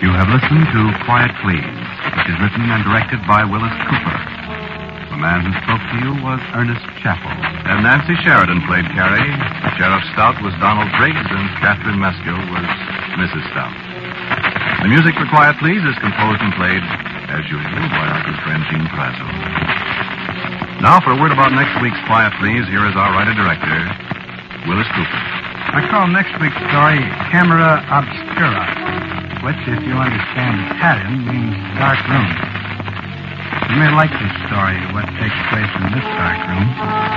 You have listened to Quiet Please, which is written and directed by Willis Cooper. The man who spoke to you was Ernest Chappell. And Nancy Sheridan played Carrie. Sheriff Stout was Donald Briggs, and Catherine Meskill was Mrs. Stout. The music for Quiet Please is composed and played, as usual, by our good friend Gene Prazo. Now, for a word about next week's Quiet Please, here is our writer-director, Willis Cooper. I call next week's story Camera Obscura, which, if you understand Italian, means dark room. You may like this story, what takes place in this dark room.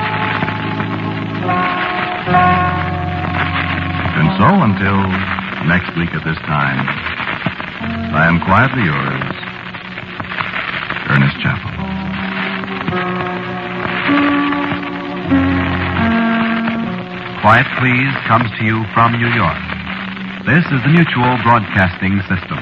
And so, until next week at this time, I am quietly yours, Ernest Chappell. Quiet Please comes to you from New York. This is the Mutual Broadcasting System.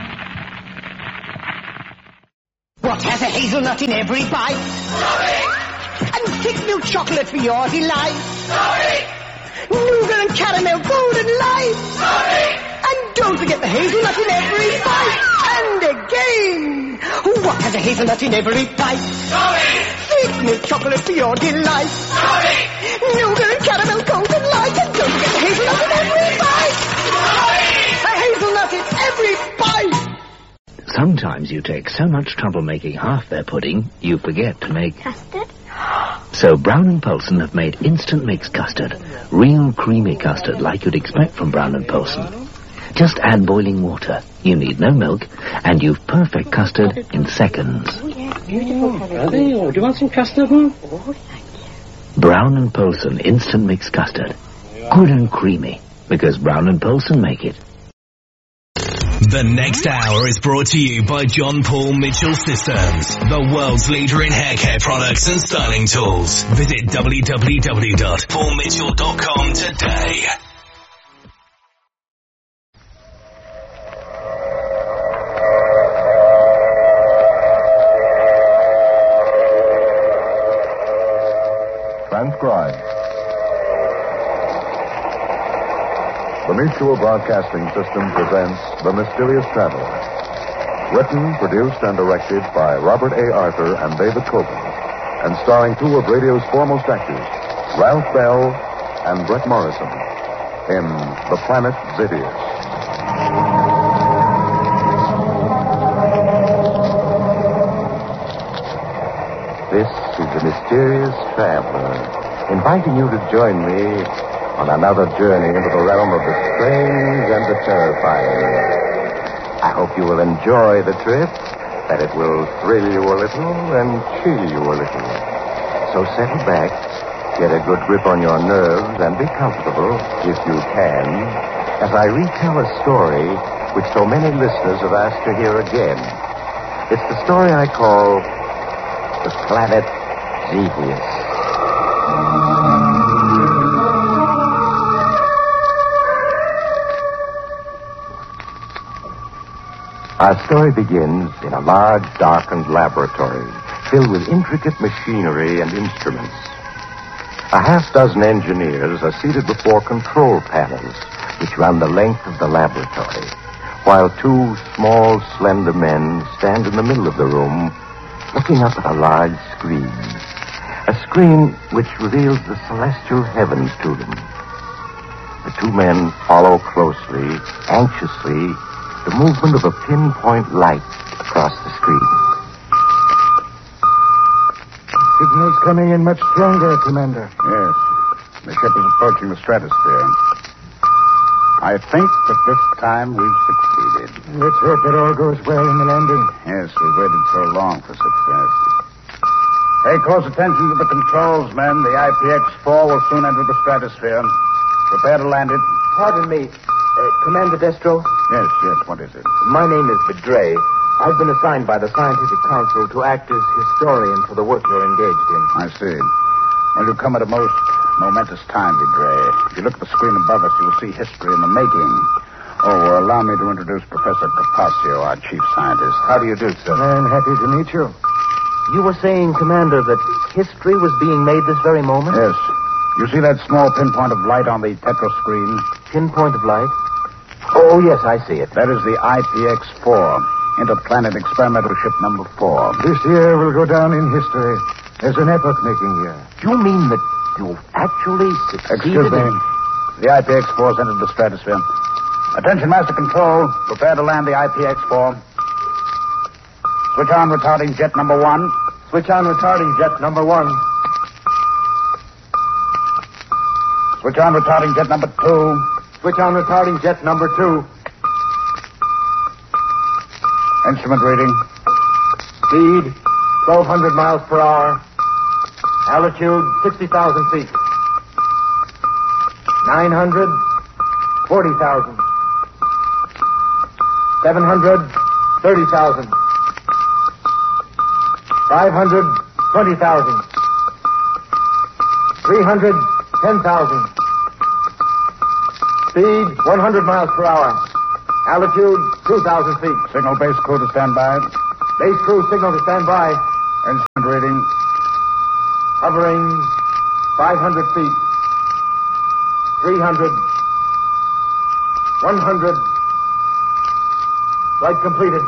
What has a hazelnut in every bite? Sorry. And thick milk chocolate for your delight? Sorry. Nougat and caramel golden light? Sorry. And don't forget the hazelnut in every bite. And again, what has a hazelnut in every bite? Sorry. Thick milk chocolate for your delight? Sorry. Nougat and caramel golden light. And don't forget the hazelnut in every bite. Sorry. A hazelnut in every bite. Sometimes you take so much trouble making half their pudding, you forget to make... Custard? So Brown & Polson have made instant mix custard. Real creamy custard like you'd expect from Brown & Polson. Just add boiling water. You need no milk, and you've perfect custard in seconds. Oh, yeah, beautiful. Do you want some custard, Mum? Oh, thank you. Brown & Polson instant mix custard. Good and creamy, because Brown & Polson make it. The next hour is brought to you by John Paul Mitchell Systems, the world's leader in hair care products and styling tools. Visit www.paulmitchell.com today. Transcribed. The Mutual Broadcasting System presents The Mysterious Traveler. Written, produced, and directed by Robert A. Arthur and David Copeland, and starring two of radio's foremost actors, Ralph Bell and Brett Morrison, in The Planet Zitius. This is The Mysterious Traveler, inviting you to join me on another journey into the realm of the strange and the terrifying. I hope you will enjoy the trip, that it will thrill you a little and chill you a little. So settle back, get a good grip on your nerves, and be comfortable, if you can, as I retell a story which so many listeners have asked to hear again. It's the story I call The Planet Zitius. Our story begins in a large, darkened laboratory filled with intricate machinery and instruments. A half-dozen engineers are seated before control panels which run the length of the laboratory, while two small, slender men stand in the middle of the room looking up at a large screen, a screen which reveals the celestial heavens to them. The two men follow closely, anxiously, the movement of a pinpoint light across the screen. Signal's coming in much stronger, Commander. Yes. The ship is approaching the stratosphere. I think that this time we've succeeded. Let's hope it all goes well in the landing. Yes, we've waited so long for success. Pay close attention to the controls, men. The IPX-4 will soon enter the stratosphere. Prepare to land it. Pardon me. Commander Destro? Yes, what is it? My name is Vidray. I've been assigned by the Scientific Council to act as historian for the work you're engaged in. I see. Well, you come at a most momentous time, Vidray. If you look at the screen above us, you will see history in the making. Oh, allow me to introduce Professor Capaccio, our chief scientist. How do you do, sir? I'm happy to meet you. You were saying, Commander, that history was being made this very moment? Yes. You see that small pinpoint of light on the tetra screen? Pinpoint of light? Oh, yes, I see it. That is the IPX-4, interplanet experimental ship number 4. This year will go down in history as an epoch-making year. You mean that you've actually succeeded? Excuse me. The IPX-4's entered the stratosphere. Attention, Master Control. Prepare to land the IPX-4. Switch on retarding jet number 1. Switch on retarding jet number 1. Switch on retarding jet number 2. Switch on retarding jet number 2. Instrument reading. Speed, 1,200 miles per hour. Altitude, 60,000 feet. 900, 40,000. 700, 30,000. 500, 20,000. 300, 10,000. Speed, 100 miles per hour. Altitude, 2,000 feet. Signal base crew to stand by. Base crew signal to stand by. Instrument reading. Hovering 500 feet. 300. 100. Flight completed.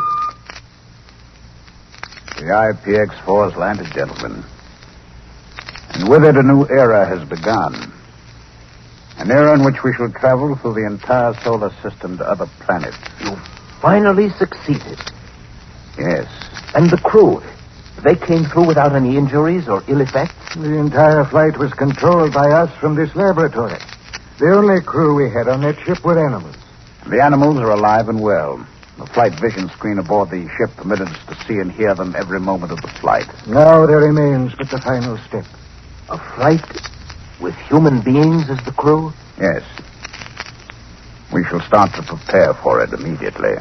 The IPX-4 has landed, gentlemen. And with it, a new era has begun. An era in which we shall travel through the entire solar system to other planets. You finally succeeded. Yes. And the crew, they came through without any injuries or ill effects? The entire flight was controlled by us from this laboratory. The only crew we had on that ship were animals. The animals are alive and well. The flight vision screen aboard the ship permitted us to see and hear them every moment of the flight. Now there remains but the final step. A flight with human beings as the crew? Yes. We shall start to prepare for it immediately.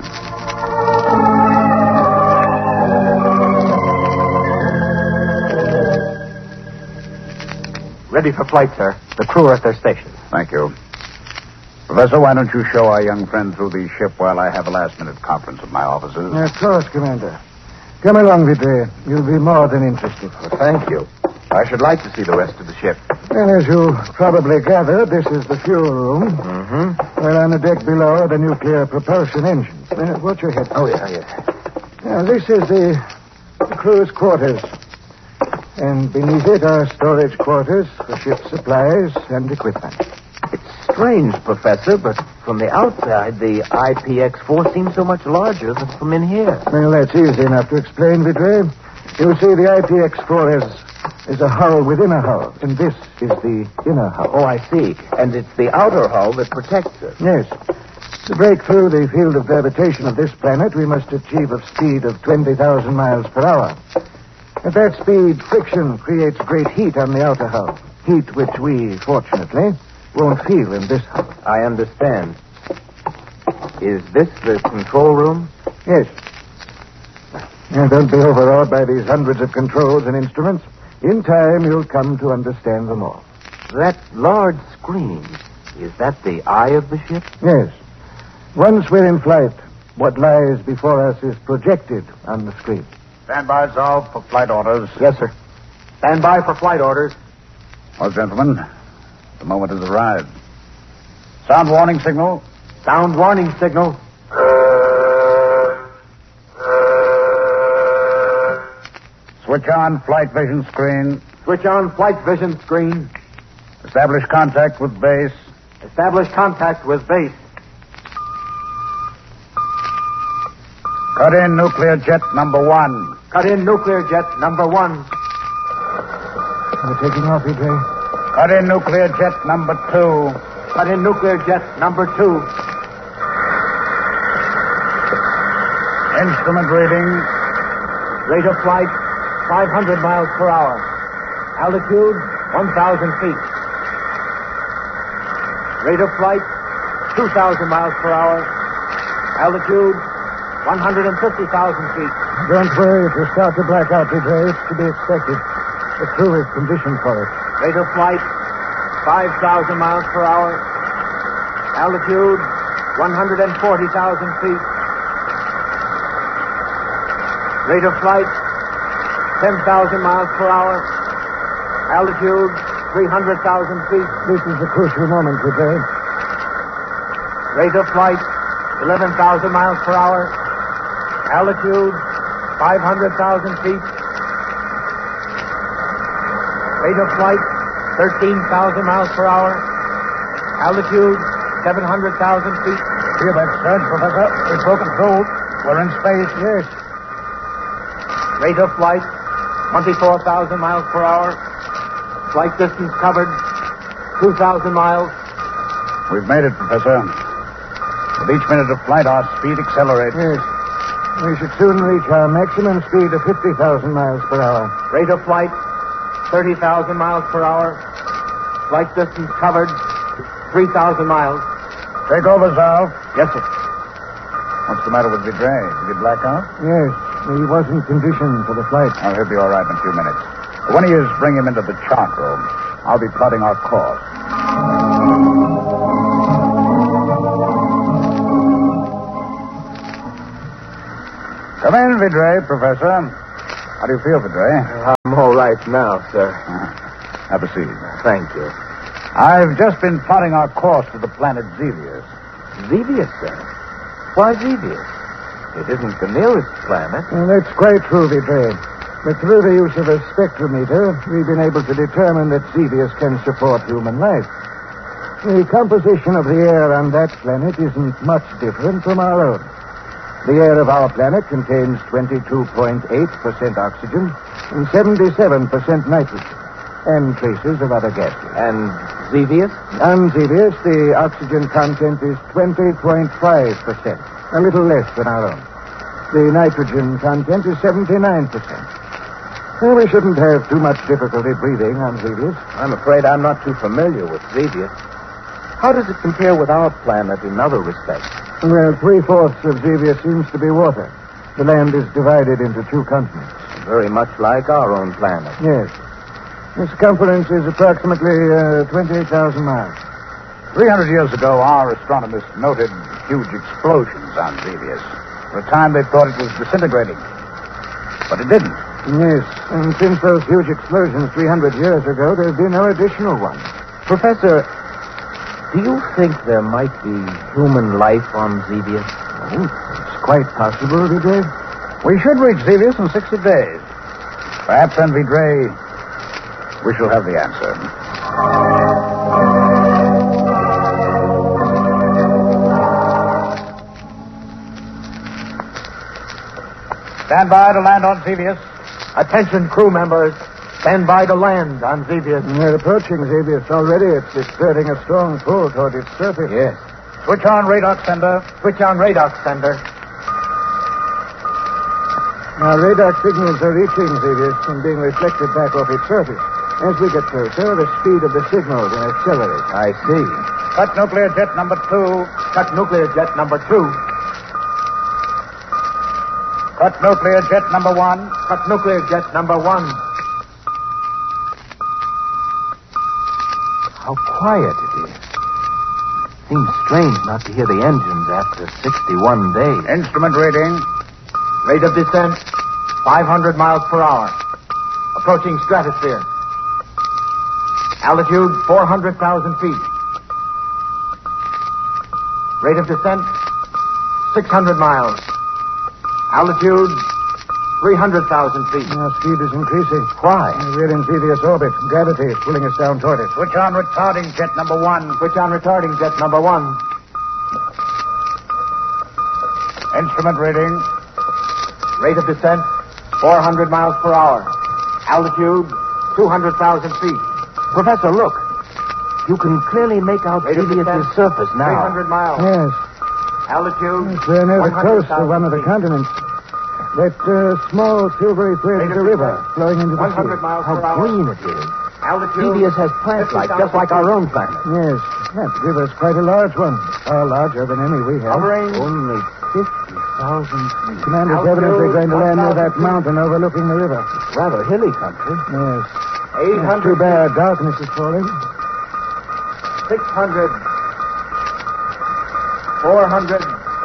Ready for flight, sir. The crew are at their stations. Thank you. Professor, why don't you show our young friend through the ship while I have a last-minute conference with my officers? Of course, Commander. Come along, Vidre. You'll be more than interested. Well, thank you. I should like to see the rest of the ship. And as you probably gathered, this is the fuel room. Mm-hmm. Well, on the deck below are the nuclear propulsion engines. Watch your head. Oh, yeah. Now, this is the crew's quarters. And beneath it are storage quarters for ship supplies and equipment. It's strange, Professor, but from the outside, the IPX-4 seems so much larger than from in here. Well, that's easy enough to explain, Vidre. You see, the IPX-4 is a hull within a hull, and this is the inner hull. Oh, I see. And it's the outer hull that protects us. Yes. To break through the field of gravitation of this planet, we must achieve a speed of 20,000 miles per hour. At that speed, friction creates great heat on the outer hull. Heat which we, fortunately, won't feel in this hull. I understand. Is this the control room? Yes. Now, don't be overawed by these hundreds of controls and instruments. In time, you'll come to understand them all. That large screen, is that the eye of the ship? Yes. Once we're in flight, what lies before us is projected on the screen. Stand by, Zolf, for flight orders. Yes, sir. Stand by for flight orders. Well, gentlemen, the moment has arrived. Sound warning signal. Sound warning signal. Switch on flight vision screen. Switch on flight vision screen. Establish contact with base. Establish contact with base. Cut in nuclear jet number 1. Cut in nuclear jet number 1. We're taking off, Vidre. Cut in nuclear jet number 2. Cut in nuclear jet number 2. Instrument reading. Rate of flight, 500 miles per hour. Altitude, 1,000 feet. Rate of flight, 2,000 miles per hour. Altitude, 150,000 feet. Don't worry if you start to black out, Vidre. It's to be expected. The crew is conditioned for it. Rate of flight, 5,000 miles per hour. Altitude, 140,000 feet. Rate of flight, 10,000 miles per hour. Altitude, 300,000 feet. This is the crucial moment, Vidre. Rate of flight, 11,000 miles per hour. Altitude, 500,000 feet. Rate of flight, 13,000 miles per hour. Altitude, 700,000 feet. Hear that surge, Professor? We've broken through. We're in space. Yes. Rate of flight, 24,000 miles per hour. Flight distance covered, 2,000 miles. We've made it, Professor. With each minute of flight, our speed accelerates. Yes. We should soon reach our maximum speed of 50,000 miles per hour. Rate of flight, 30,000 miles per hour. Flight distance covered, 3,000 miles. Take over, Zal. Yes, sir. What's the matter with Vidray? Did he black out? Yes. He wasn't conditioned for the flight. Oh, he'll be all right in a few minutes. When he is, bring him into the chart room. I'll be plotting our course. Come in, Vidray, Professor. How do you feel, Vidray? I'm all right now, sir. Have a seat. Thank you. I've just been plotting our course to the planet Xevious. Xevious, sir? Why Xevious? It isn't the nearest planet. Well, that's quite true, Vidray. But through the use of a spectrometer, we've been able to determine that Xevious can support human life. The composition of the air on that planet isn't much different from our own. The air of our planet contains 22.8% oxygen and 77% nitrogen, and traces of other gases. And Xevious? On Xevious, the oxygen content is 20.5%, a little less than our own. The nitrogen content is 79%. Well, we shouldn't have too much difficulty breathing on Xevious. I'm afraid I'm not too familiar with Xevious. How does it compare with our planet in other respects? Well, 3/4 of Xevious seems to be water. The land is divided into 2 continents. Very much like our own planet. Yes. The circumference is approximately 28,000 miles. 300 years ago, our astronomers noted huge explosions on Xevious. For a time, they thought it was disintegrating. But it didn't. Yes, and since those huge explosions 300 years ago, there have been no additional ones. Professor, do you think there might be human life on Xevious? Oh, it's quite possible, Vidray. We should reach Xevious in 60 days. Perhaps then, Vidray, we shall have the answer. Stand by to land on Xevious. Attention, crew members. Stand by to land on Xevious. We're approaching Xevious already. It's exerting a strong pull toward its surface. Yes. Switch on radar sender. Switch on radar sender. Our radar signals are reaching Xevious and being reflected back off its surface. As we get closer, the speed of the signal will accelerate. I see. Cut nuclear jet number 2. Cut nuclear jet number 2. Cut nuclear jet number 1. Cut nuclear jet number 1. How quiet it is. Seems strange not to hear the engines after 61 days. Instrument reading. Rate of descent, 500 miles per hour. Approaching stratosphere. Altitude, 400,000 feet. Rate of descent, 600 miles. Altitude, 300,000 feet. Our speed is increasing. Why? We're in Xevious orbit. Gravity is pulling us down toward it. Switch on retarding jet number 1. Switch on retarding jet number 1. Instrument reading. Rate of descent, 400 miles per hour. Altitude, 200,000 feet. Professor, look. You can clearly make out Xevious' surface now. 300 miles. Yes. Altitude, Yes, we're near the coast of one of the feet. continents. That small silvery thread is a river flowing into the 100 sea. miles How per hour. green it is. Altitude, Xevious has plant life, just like our own planet. Yes, that river's quite a large one. Far larger than any we have. Hovering. Only 50,000 feet. Commander's Altitude, evidently going to land near that 1,000 mountain overlooking the river. Rather hilly country. Yes. 800 It's too bad darkness is falling. 600, 400,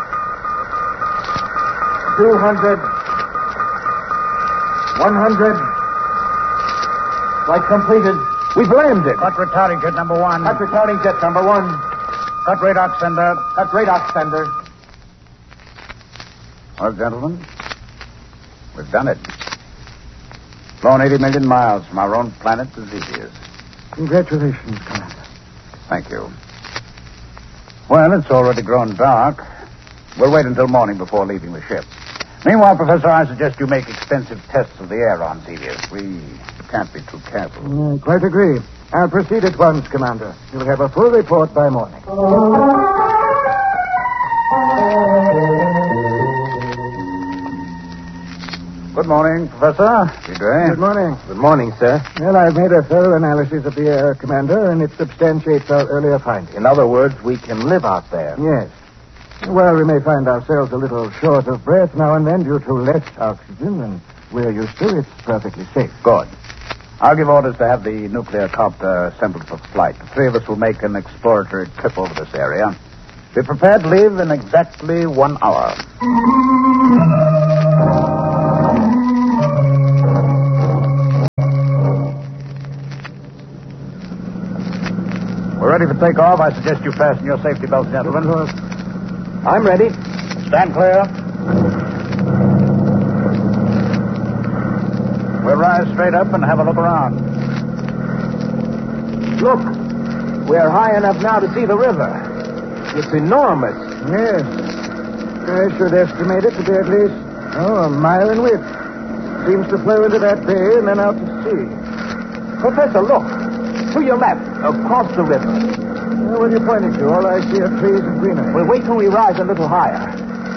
200, 100. Flight completed. We've landed. Cut retarding jet number 1. Cut retarding jet number 1. Cut radar sender. Cut radar sender. Well, gentlemen, we've done it. Flown 80 million miles from our own planet to Zetius. Congratulations, Commander. Thank you. Well, it's already grown dark. We'll wait until morning before leaving the ship. Meanwhile, Professor, I suggest you make extensive tests of the air on Zetius. We can't be too careful. Quite agree. I'll proceed at once, Commander. You'll have a full report by morning. Good morning, Professor. Good morning. Good morning, sir. Well, I've made a thorough analysis of the air, Commander, and it substantiates our earlier findings. In other words, we can live out there. Yes. Well, we may find ourselves a little short of breath now and then due to less oxygen, and we're used to it. It's perfectly safe. Good. I'll give orders to have the nuclear copter assembled for flight. The three of us will make an exploratory trip over this area. Be prepared to leave in exactly 1 hour. We're ready for takeoff. I suggest you fasten your safety belts, gentlemen. I'm ready. Stand clear. We'll rise straight up and have a look around. Look, we're high enough now to see the river. It's enormous. Yes. I should estimate it to be at least, a mile in width. Seems to flow into that bay and then out to sea. Professor, look. To your left, across the river. What are you pointing to? All I see are trees and greenery. Well, wait till we rise a little higher.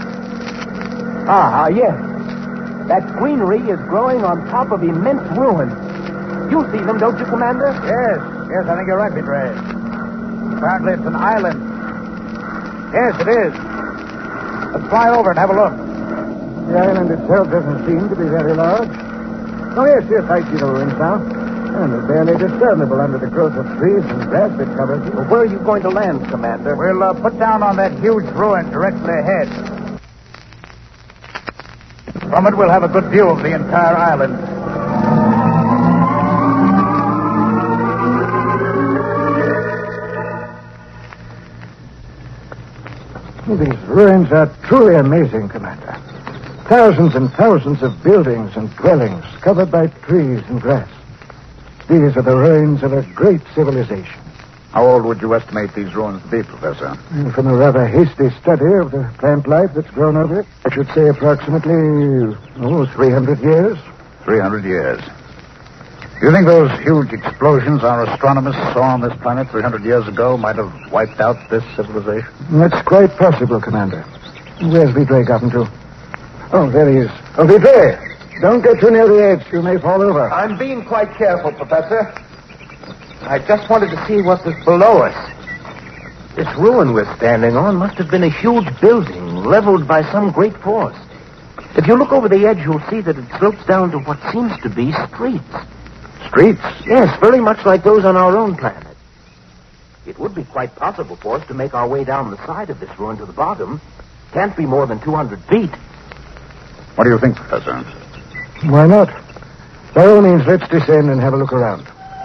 Yes. That greenery is growing on top of immense ruins. You see them, don't you, Commander? Yes, I think you're right, Vidray. Apparently it's an island. Yes, it is. Let's fly over and have a look. The island itself doesn't seem to be very large. Oh, yes, I see the ruins now. And they're barely discernible under the growth of trees and grass that covers it. Well, where are you going to land, Commander? We'll put down on that huge ruin directly ahead. From it, we'll have a good view of the entire island. These ruins are truly amazing, Commander. Thousands and thousands of buildings and dwellings covered by trees and grass. These are the ruins of a great civilization. How old would you estimate these ruins to be, Professor? From a rather hasty study of the plant life that's grown over it, I should say approximately, 300 years. 300 years. Do you think those huge explosions our astronomers saw on this planet 300 years ago might have wiped out this civilization? That's quite possible, Commander. Where's Vidray gotten to? Oh, there he is. Oh, Vidray! Don't get too near the edge. You may fall over. I'm being quite careful, Professor. I just wanted to see what was below us. This ruin we're standing on must have been a huge building leveled by some great force. If you look over the edge, you'll see that it slopes down to what seems to be streets. Streets? Yes, very much like those on our own planet. It would be quite possible for us to make our way down the side of this ruin to the bottom. Can't be more than 200 feet. What do you think, Professor? Why not? By all means, let's descend and have a look around.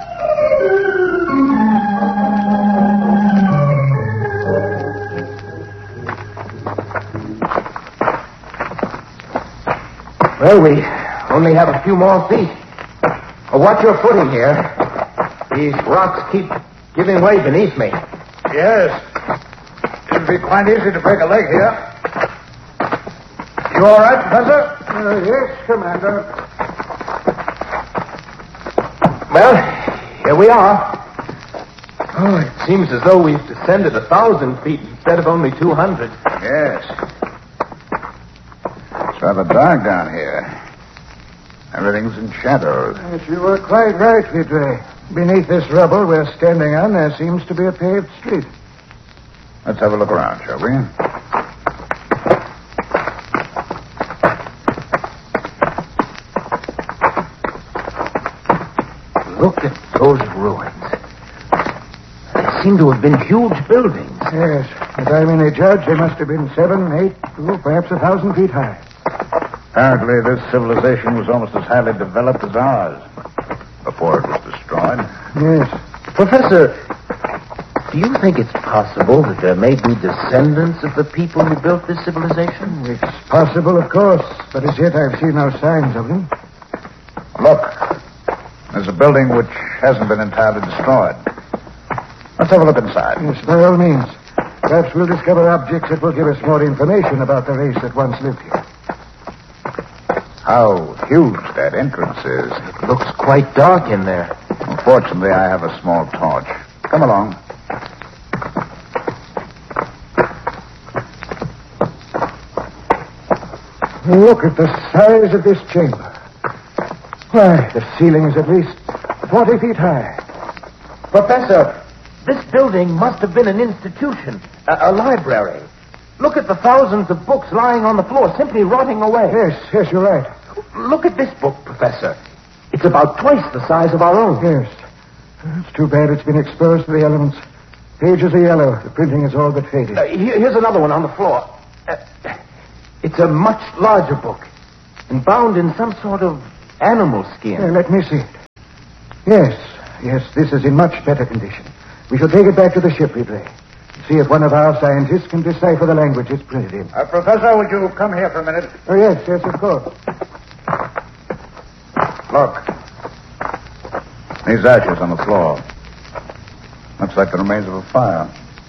Well, we only have a few more feet. Watch your footing here. These rocks keep giving way beneath me. Yes. It'd be quite easy to break a leg here. You all right, Professor? Yes, Commander. Well, here we are. Oh, it seems as though we've descended 1,000 feet instead of only 200. Yes. It's rather dark down here. Everything's in shadows. Yes, you were quite right, Vidray. Beneath this rubble we're standing on, there seems to be a paved street. Let's have a look around, shall we? Look at those ruins. They seem to have been huge buildings. Yes. If I may judge, they must have been 7, 8, perhaps 1,000 feet high. Apparently, this civilization was almost as highly developed as ours before it was destroyed. Yes. Professor, Do you think it's possible that there may be descendants of the people who built this civilization? It's possible, of course, but as yet I've seen no signs of them. Look, there's a building which hasn't been entirely destroyed. Let's have a look inside. Yes, by all means. Perhaps we'll discover objects that will give us more information about the race that once lived here. How huge that entrance is. It looks quite dark in there. Unfortunately, I have a small torch. Come along. Look at the size of this chamber. Why, the ceiling is at least 40 feet high. Professor, this building must have been an institution, a library. Look at the thousands of books lying on the floor, simply rotting away. Yes, you're right. Look at this book, Professor. It's about twice the size of our own. Yes. It's too bad it's been exposed to the elements. Pages are yellow. The printing is all but faded. Here's another one on the floor. It's a much larger book and bound in some sort of animal skin. Let me see it. Yes, this is in much better condition. We shall take it back to the ship, Ridley. See if one of our scientists can decipher the language it's printed in. Professor, would you come here for a minute? Oh, yes, of course. Look. These ashes on the floor. Looks like the remains of a fire.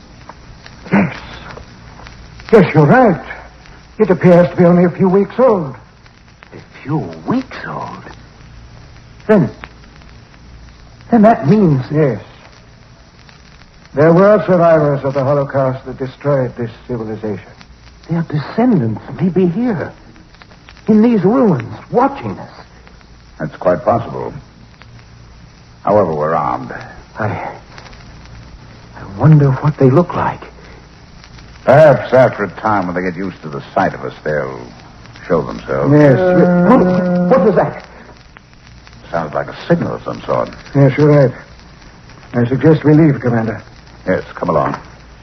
Yes, you're right. It appears to be only a few weeks old. A few weeks old? Then that means... Yes. There were survivors of the Holocaust that destroyed this civilization. Their descendants may be here, in these ruins, watching us. That's quite possible. However, we're armed. I wonder what they look like. Perhaps after a time when they get used to the sight of us, they'll show themselves. Yes. What was that? Sounds like a signal of some sort. Yes, you're right. I suggest we leave, Commander. Yes, come along.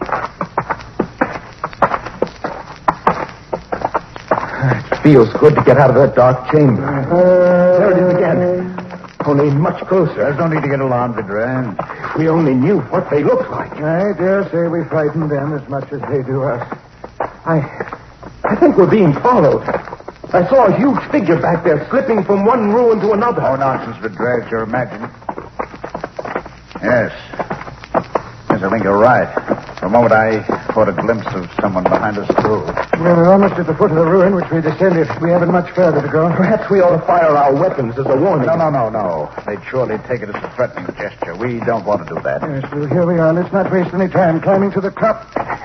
It feels good to get out of that dark chamber. There it is again. Only much closer. There's no need to get alarmed, Vidra. If we only knew what they looked like. I dare say we frighten them as much as they do us. I think we're being followed. I saw a huge figure back there slipping from one ruin to another. Oh, nonsense, Vidra. You're imagining. Yes, I think you're right. For a moment, I caught a glimpse of someone behind us, too. We're almost at the foot of the ruin which we descended. We haven't much further to go. Perhaps we ought to fire our weapons as a warning. No. They'd surely take it as a threatening gesture. We don't want to do that. Yes, well, here we are. Let's not waste any time climbing to the top.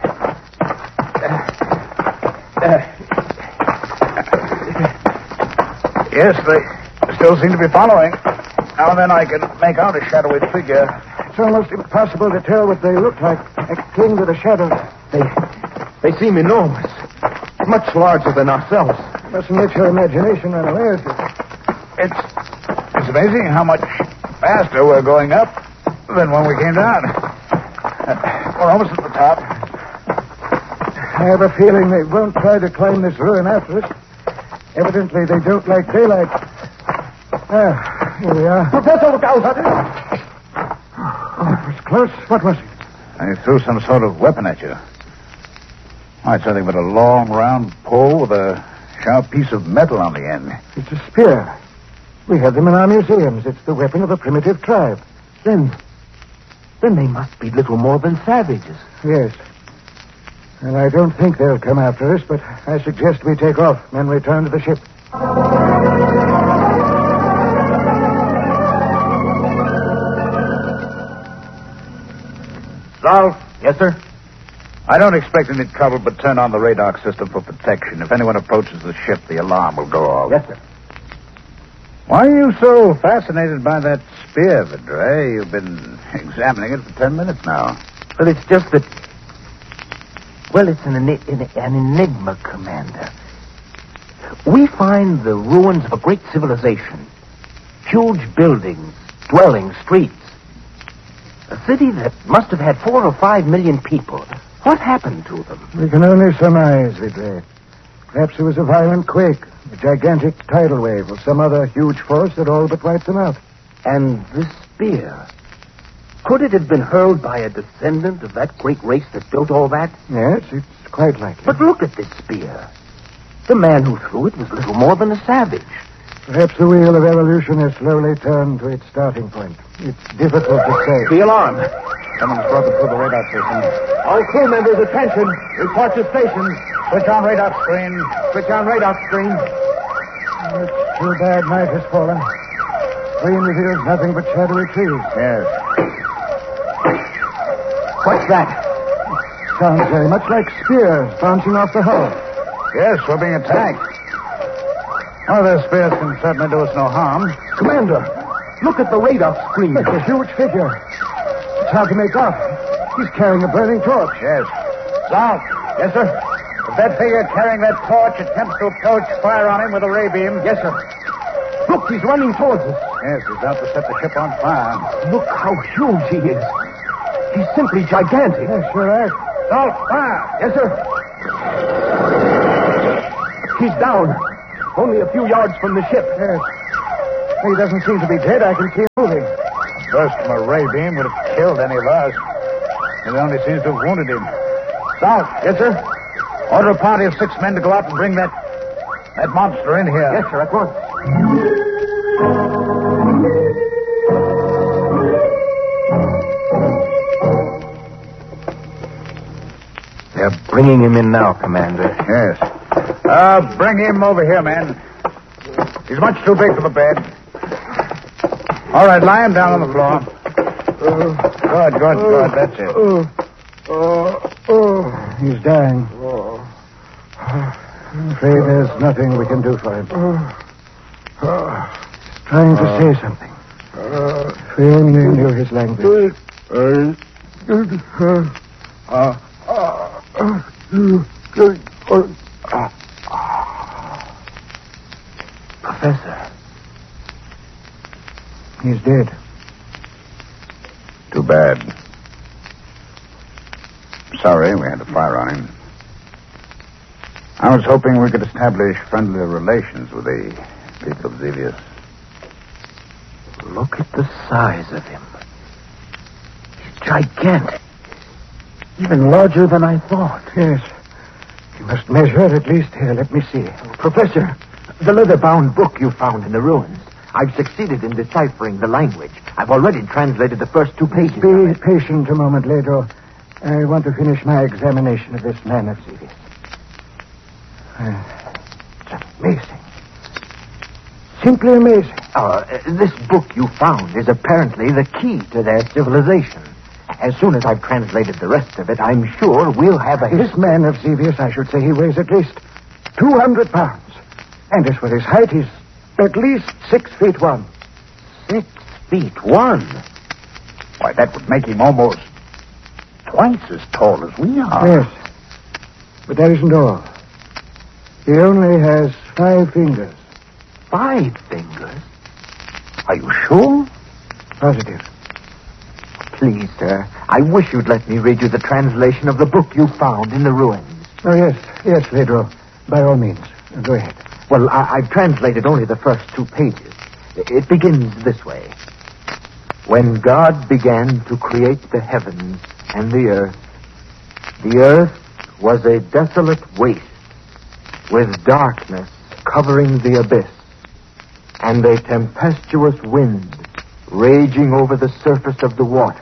Yes, they still seem to be following. Now and then I can make out a shadowy figure. It's almost impossible to tell what they look like. They cling to the shadows. They seem enormous. Much larger than ourselves. Mustn't let your imagination run away with you. It's amazing how much faster we're going up than when we came down. We're almost at the top. I have a feeling they won't try to climb this ruin after us. Evidently, they don't like daylight. Here we are. Professor, look out! Oh, it was close. What was it? They threw some sort of weapon at you. Oh, it's nothing but a long, round pole with a sharp piece of metal on the end. It's a spear. We have them in our museums. It's the weapon of a primitive tribe. Then they must be little more than savages. Yes. And I don't think they'll come after us, but I suggest we take off and return to the ship. Ralph? Yes, sir? I don't expect any trouble, but turn on the radar system for protection. If anyone approaches the ship, the alarm will go off. Yes, sir. Why are you so fascinated by that spear, Vidra? You've been examining it for 10 minutes now. Well, it's just that... Well, it's an enigma, Commander. We find the ruins of a great civilization. Huge buildings, dwellings, streets. A city that must have had 4 or 5 million people. What happened to them? We can only surmise, Vidra. Perhaps there was a violent quake, a gigantic tidal wave, or some other huge force that all but wiped them out. And this spear... Could it have been hurled by a descendant of that great race that built all that? Yes, it's quite likely. But look at this spear. The man who threw it was little more than a savage. Perhaps the wheel of evolution has slowly turned to its starting point. It's difficult to say. The alarm. Someone's broken through the radar station. All crew members, attention. Report to stations. Switch on radar screen. Switch on radar screen. It's too bad night has fallen. Screen reveals nothing but shadowy trees. Yes. What's that? Sounds very much like spears bouncing off the hull. Yes, we're being attacked. Oh, those spears can certainly do us no harm. Commander, look at the radar screen. It's a huge figure. It's hard to make out. He's carrying a burning torch. Yes. South. Yes, sir. If that figure carrying that torch attempts to approach, fire on him with a ray beam. Yes, sir. Look, he's running towards us. Yes, he's out to set the ship on fire. Look how huge he is. He's simply gigantic. Yes, you're right. South, fire. Yes, sir. He's down. Only a few yards from the ship. Yes. He doesn't seem to be dead. I can see him moving. A burst from a ray beam would have killed any of us. It only seems to have wounded him. South. Yes, sir. Order a party of 6 men to go out and bring that monster in here. Yes, sir, at once. They're bringing him in now, Commander. Yes. Bring him over here, man. He's much too big for the bed. All right, lie him down on the floor. Good. That's it. He's dying. I'm afraid there's nothing we can do for him. He's trying to say something. If we only knew his language. Professor. He's dead. Too bad. Sorry we had to fire on him. I was hoping we could establish friendly relations with the people of Xevious. Look at the size of him. He's gigantic. Even larger than I thought. Yes. He must measure at least here. Let me see. Professor, the leather-bound book you found in the ruins. I've succeeded in deciphering the language. I've already translated the first 2 pages. Be patient a moment, Ledro. I want to finish my examination of this man of Xevious. It's amazing. Simply amazing. This book you found is apparently the key to their civilization. As soon as I've translated the rest of it, I'm sure we'll have a... This man of Xevious, I should say, he weighs at least 200 pounds. And as for his height, he's at least 6 feet 1. 6 feet 1? Why, that would make him almost twice as tall as we are. Yes. But that isn't all. He only has 5 fingers. 5 fingers? Are you sure? Positive. Please, sir, I wish you'd let me read you the translation of the book you found in the ruins. Oh, yes, Ledro. By all means. Go ahead. Well, I've translated only the first 2 pages. It begins this way. When God began to create the heavens and the earth was a desolate waste, with darkness covering the abyss, and a tempestuous wind raging over the surface of the waters.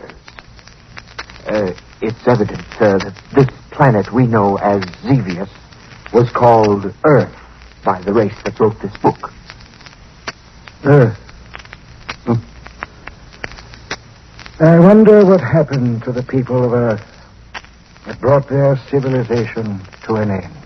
It's evident, sir, that this planet we know as Xevious was called Earth by the race that wrote this book. Earth. I wonder what happened to the people of Earth that brought their civilization to an end.